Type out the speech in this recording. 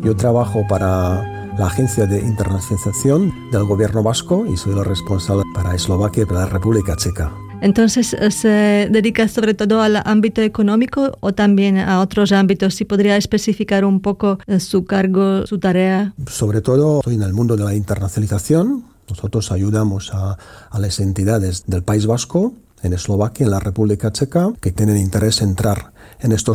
Yo trabajo para la Agencia de Internacionalización del Gobierno Vasco y soy el responsable para Eslovaquia y para la República Checa. Entonces, ¿se dedica sobre todo al ámbito económico o también a otros ámbitos? Si podría especificar un poco su cargo, su tarea. Sobre todo estoy en el mundo de la internacionalización. Nosotros ayudamos a las entidades del País Vasco, en Eslovaquia, en la República Checa, que tienen interés en entrar en estos